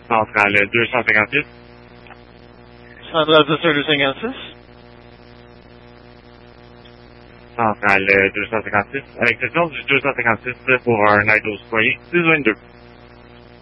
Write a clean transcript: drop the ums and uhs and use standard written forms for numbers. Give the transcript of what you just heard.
Centrale 256. Centrale 256. Centrale 256. À l'exception du 256 pour un aide au citoyen 622.